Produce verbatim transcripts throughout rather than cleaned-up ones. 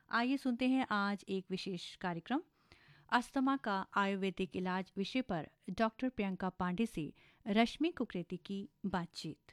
आइए सुनते हैं आज एक विशेष कार्यक्रम अस्थमा का आयुर्वेदिक इलाज विषय पर डॉक्टर प्रियंका पांडे से रश्मि कुकरेती की बातचीत।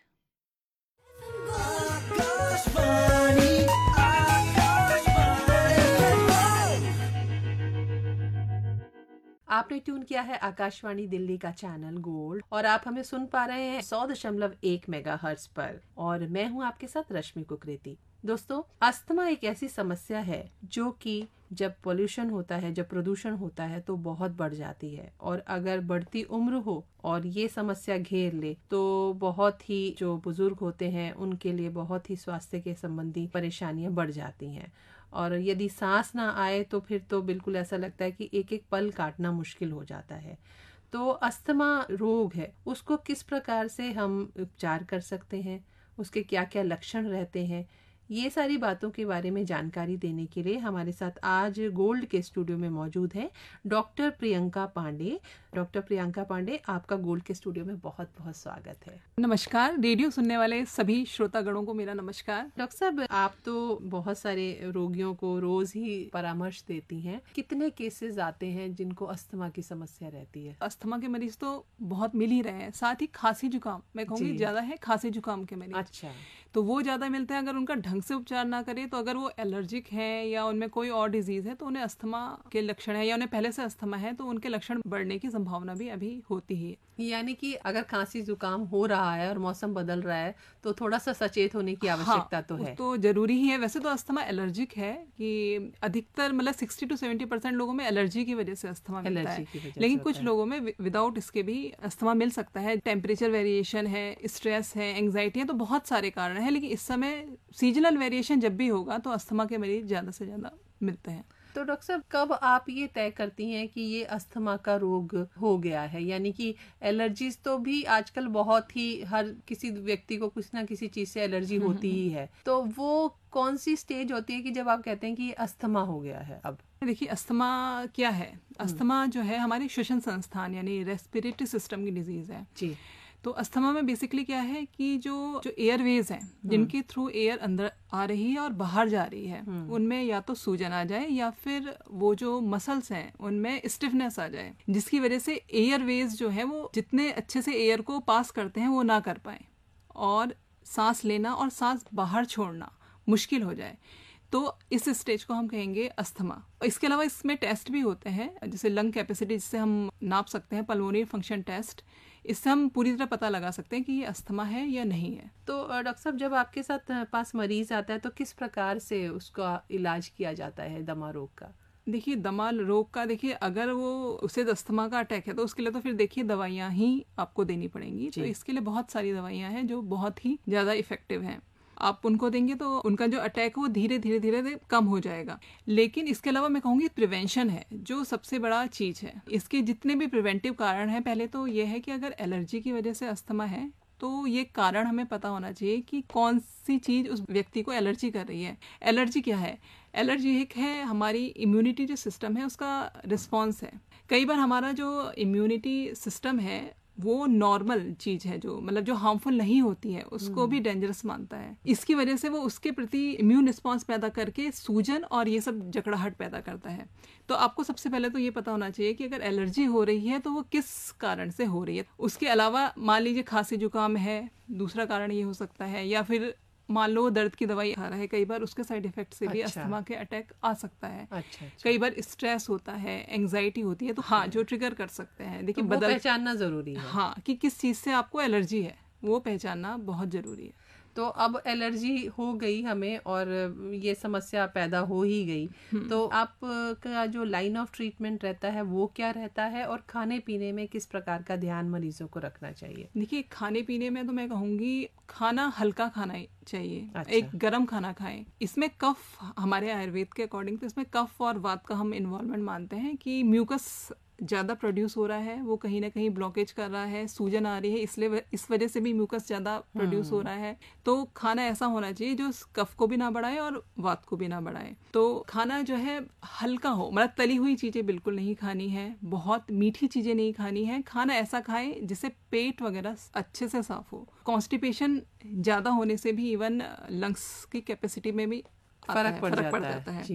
आपने ट्यून किया है आकाशवाणी दिल्ली का चैनल गोल्ड और आप हमें सुन पा रहे हैं सौ दशमलव एक मेगा हर्ट्ज पर और मैं हूं आपके साथ रश्मि कुकरेती। दोस्तों, अस्थमा एक ऐसी समस्या है जो कि जब पोल्यूशन होता है, जब प्रदूषण होता है तो बहुत बढ़ जाती है और अगर बढ़ती उम्र हो और ये समस्या घेर ले तो बहुत ही जो बुजुर्ग होते हैं उनके लिए बहुत ही स्वास्थ्य के संबंधी परेशानियां बढ़ जाती हैं और यदि सांस ना आए तो फिर तो बिल्कुल ऐसा लगता है कि एक एक पल काटना मुश्किल हो जाता है। तो अस्थमा रोग है, उसको किस प्रकार से हम उपचार कर सकते हैं, उसके क्या क्या लक्षण रहते हैं, ये सारी बातों के बारे में जानकारी देने के लिए हमारे साथ आज गोल्ड के स्टूडियो में मौजूद हैं डॉक्टर प्रियंका पांडे। डॉक्टर प्रियंका पांडे, आपका गोल्ड के स्टूडियो में बहुत बहुत स्वागत है। नमस्कार, रेडियो सुनने वाले सभी श्रोतागणों को मेरा नमस्कार। डॉक्टर साहब, आप तो बहुत सारे रोगियों को रोज ही परामर्श देती हैं। कितने केसेस आते हैं जिनको अस्थमा की समस्या रहती है? अस्थमा के मरीज तो बहुत मिल ही रहे हैं, साथ ही खांसी जुकाम, मैं कहूँगी ज्यादा है खांसी जुकाम के मरीज। अच्छा, तो वो ज्यादा मिलते हैं। अगर उनका ढंग से उपचार ना करे तो अगर वो एलर्जिक है या उनमें कोई और डिजीज है तो उन्हें अस्थमा के लक्षण है या उन्हें पहले से अस्थमा है तो उनके लक्षण बढ़ने की संभावना भी अभी होती ही है। यानी कि अगर खांसी जुकाम हो रहा है और मौसम बदल रहा है तो थोड़ा सा सचेत होने की आवश्यकता हाँ, तो है। तो जरूरी ही है। वैसे तो अस्थमा एलर्जिक है कि अधिकतर मतलब साठ टू सत्तर परसेंट लोगों में एलर्जी की वजह से अस्थमा मिलता है, लेकिन कुछ लोगों में विदाउट इसके भी अस्थमा मिल सकता है। टेम्परेचर वेरिएशन है, स्ट्रेस है, एंग्जाइटी है, तो बहुत सारे कारण है। लेकिन इस समय सीजनल वेरिएशन जब भी होगा तो अस्थमा के मरीज ज्यादा से ज्यादा मिलते हैं। तो डॉक्टर साहब, कब आप ये तय करती हैं कि ये अस्थमा का रोग हो गया है? यानी कि एलर्जीज तो भी आजकल बहुत ही, हर किसी व्यक्ति को कुछ ना किसी चीज से एलर्जी होती ही है, तो वो कौन सी स्टेज होती है कि जब आप कहते हैं कि ये अस्थमा हो गया है? अब देखिए, अस्थमा क्या है? अस्थमा जो है हमारे श्वसन संस्थान यानी रेस्पिरेटरी सिस्टम की डिजीज है जी। तो अस्थमा में बेसिकली क्या है कि जो जो एयरवेज हैं जिनके थ्रू एयर अंदर आ रही है और बाहर जा रही है, उनमें या तो सूजन आ जाए या फिर वो जो मसल्स हैं उनमें स्टिफनेस आ जाए, जिसकी वजह से एयरवेज जो है वो जितने अच्छे से एयर को पास करते हैं वो ना कर पाए और सांस लेना और सांस बाहर छोड़ना मुश्किल हो जाए। तो इस स्टेज को हम कहेंगे अस्थमा। इसके अलावा इसमें टेस्ट भी होते हैं, जैसे लंग कैपेसिटी जिससे हम नाप सकते हैं, पल्मोनरी फंक्शन टेस्ट, इससे हम पूरी तरह पता लगा सकते हैं कि ये अस्थमा है या नहीं है। तो डॉक्टर साहब, जब आपके साथ पास मरीज आता है तो किस प्रकार से उसका इलाज किया जाता है दमा रोग का? देखिए, दमा रोग का देखिए अगर वो उसे अस्थमा का अटैक है तो उसके लिए तो फिर देखिए दवाइयाँ ही आपको देनी पड़ेंगी। तो इसके लिए बहुत सारी दवाइयाँ हैं जो बहुत ही ज्यादा इफेक्टिव हैं। आप उनको देंगे तो उनका जो अटैक है वो धीरे धीरे धीरे कम हो जाएगा। लेकिन इसके अलावा मैं कहूँगी प्रिवेंशन है जो सबसे बड़ा चीज है। इसके जितने भी प्रिवेंटिव कारण हैं, पहले तो ये है कि अगर एलर्जी की वजह से अस्थमा है तो ये कारण हमें पता होना चाहिए कि कौन सी चीज उस व्यक्ति को एलर्जी कर रही है। एलर्जी क्या है? एलर्जी एक है हमारी इम्यूनिटी जो सिस्टम है उसका रिस्पॉन्स है। कई बार हमारा जो इम्यूनिटी सिस्टम है वो नॉर्मल चीज है, जो मतलब जो हार्मफुल नहीं होती है, उसको भी डेंजरस मानता है। इसकी वजह से वो उसके प्रति इम्यून रिस्पांस पैदा करके सूजन और ये सब जकड़ाहट पैदा करता है। तो आपको सबसे पहले तो ये पता होना चाहिए कि अगर एलर्जी हो रही है तो वो किस कारण से हो रही है। उसके अलावा मान लीजिए खांसी जुकाम है, दूसरा कारण ये हो सकता है, या फिर मान लो दर्द की दवाई खा रहा है, कई बार उसके साइड इफेक्ट से भी अच्छा। अस्थमा के अटैक आ सकता है। अच्छा, अच्छा। कई बार स्ट्रेस होता है, एंग्जाइटी होती है, तो हाँ जो ट्रिगर कर सकते हैं। देखिए, तो बदल पहचानना जरूरी है। हाँ, कि किस चीज से आपको एलर्जी है वो पहचानना बहुत जरूरी है। तो अब एलर्जी हो गई हमें और ये समस्या पैदा हो ही गई, तो आपका जो लाइन ऑफ ट्रीटमेंट रहता है वो क्या रहता है और खाने पीने में किस प्रकार का ध्यान मरीजों को रखना चाहिए? देखिए, खाने पीने में तो मैं कहूँगी खाना हल्का खाना चाहिए। अच्छा। एक गर्म खाना खाएं। इसमें कफ, हमारे आयुर्वेद के अकॉर्डिंग तो इसमें कफ और वात का हम इन्वॉल्वमेंट मानते हैं कि म्यूकस ज़्यादा प्रोड्यूस हो रहा है, वो कहीं ना कहीं ब्लॉकेज कर रहा है, सूजन आ रही है, इसलिए इस वजह से भी म्यूकस ज़्यादा प्रोड्यूस हो रहा है। तो खाना ऐसा होना चाहिए जो कफ को भी ना बढ़ाए और वात को भी ना बढ़ाए। तो खाना जो है हल्का हो, मतलब तली हुई चीज़ें बिल्कुल नहीं खानी है, बहुत मीठी चीज़ें नहीं खानी है। खाना ऐसा खाएं जिससे पेट वगैरह अच्छे से साफ हो। कॉन्स्टिपेशन ज़्यादा होने से भी इवन लंग्स की कैपेसिटी में भी फर्क पड़ जाता है।